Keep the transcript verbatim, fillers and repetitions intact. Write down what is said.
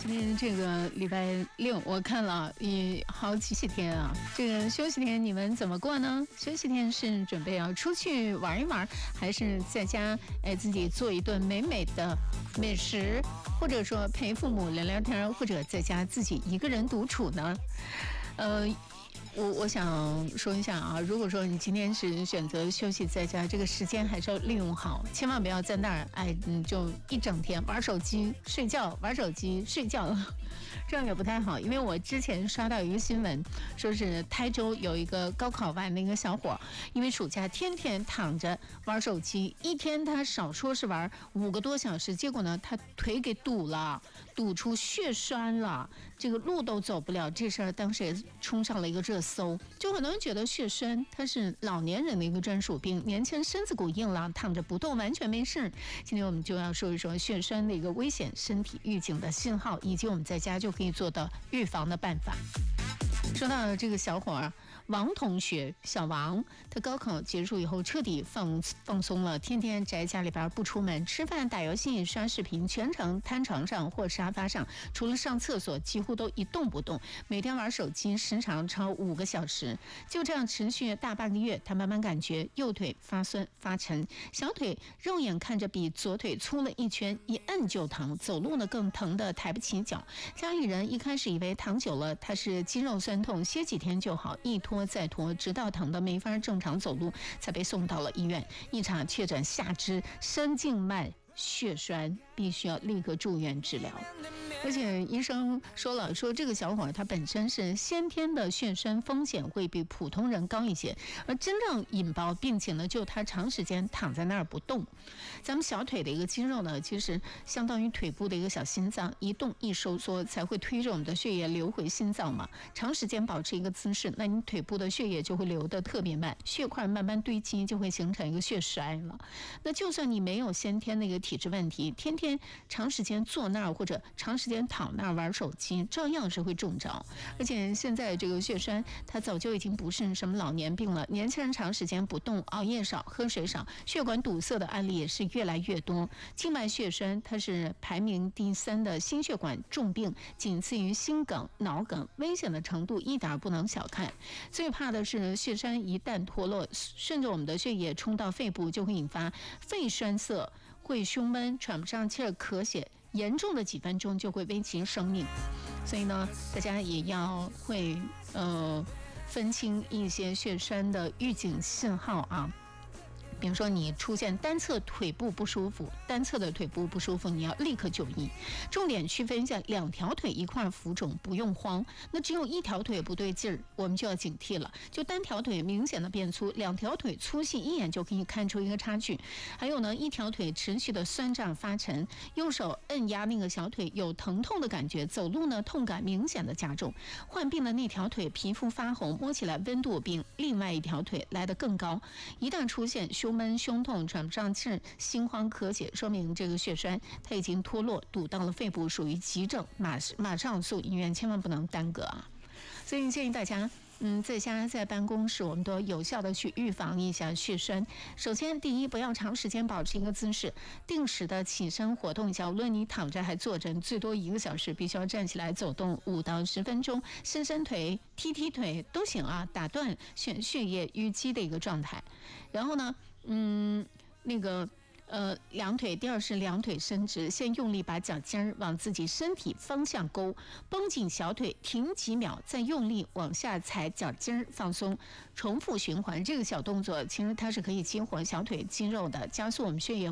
嗯，这个礼拜六我看了也好几几天啊，这个休息天你们怎么过呢？休息天是准备要出去玩一玩，还是在家哎自己做一顿美美的美食，或者说陪父母聊聊天，或者在家自己一个人独处呢？呃。我我想说一下啊，如果说你今天是选择休息在家，这个时间还是要利用好，千万不要在那儿哎，嗯，就一整天玩手机、睡觉、玩手机、睡觉，这样也不太好。因为我之前刷到一个新闻，说是台州有一个高考完的一个小伙，因为暑假天天躺着玩手机，一天他少说是玩五个多小时，结果呢，他腿给堵了，堵出血栓了，这个路都走不了。这事儿当时也冲上了一个热搜，就很多人觉得血栓它是老年人的一个专属病，年轻人身子骨硬朗，躺着不动完全没事。今天我们就要说一说血栓的一个危险身体预警的信号，以及我们在家就可以做的预防的办法。说到这个小伙儿王同学，小王，他高考结束以后彻底放放松了，天天宅家里边不出门，吃饭、打游戏、刷视频，全程瘫床上或沙发上，除了上厕所几乎都一动不动，每天玩手机时长超五个小时，就这样持续大半个月，他慢慢感觉右腿发酸发沉，小腿肉眼看着比左腿粗了一圈，一摁就疼，走路呢更疼得抬不起脚。家里人一开始以为躺久了他是肌肉酸痛，歇几天就好，一拖再拖，直到疼得没法正常走路，才被送到了医院。一查确诊下肢深静脉血栓，必须要立刻住院治疗。而且医生说了，说这个小伙他本身是先天的血栓风险会比普通人高一些，而真正引爆病情呢，就他长时间躺在那儿不动。咱们小腿的一个肌肉呢，其实相当于腿部的一个小心脏，一动一收缩才会推着我们的血液流回心脏嘛。长时间保持一个姿势，那你腿部的血液就会流得特别慢，血块慢慢堆积，就会形成一个血栓了。那就算你没有先天的一个体质问题，天天长时间坐那儿或者长时间躺那儿玩手机，照样是会中招。而且现在这个血栓它早就已经不是什么老年病了，年轻人长时间不动、熬夜少、喝水少，血管堵塞的案例也是越来越多。静脉血栓它是排名第三的心血管重病，仅次于心梗、脑梗，危险的程度一点不能小看。最怕的是血栓一旦脱落，顺着我们的血液冲到肺部，就会引发肺栓塞，会胸闷、喘不上气儿、咳血，严重的几分钟就会危及生命。所以呢，大家也要会呃分清一些血栓的预警信号啊。比如说你出现单侧腿部不舒服，单侧的腿部不舒服，你要立刻就医。重点区分一下，两条腿一块浮肿不用慌，那只有一条腿不对劲儿，我们就要警惕了。就单条腿明显的变粗，两条腿粗细一眼就可以看出一个差距。还有呢，一条腿持续的酸胀发沉，右手摁压那个小腿有疼痛的感觉，走路呢痛感明显的加重。患病的那条腿皮肤发红，摸起来温度比另外一条腿来得更高。一旦出现胸闷、胸痛、喘不上气儿、心慌、咳血，说明这个血栓它已经脱落，堵到了肺部，属于急症，马马上送医院，千万不能耽搁啊！所以建议大家，嗯，在家在办公室，我们都有效的去预防一下血栓。首先，第一，不要长时间保持一个姿势，定时的起身活动一下。无论你躺着还坐着，最多一个小时，必须要站起来走动五到十分钟，伸伸腿、踢踢腿都行啊，打断血血液淤积的一个状态。然后呢，嗯，那个。呃，两腿，第二是两腿伸直，先用力把脚尖儿往自己身体方向勾，绷紧小腿，停几秒，再用力往下踩脚尖儿，放松，重复循环。这个小动作其实它是可以激活小腿肌肉的，加速我们血液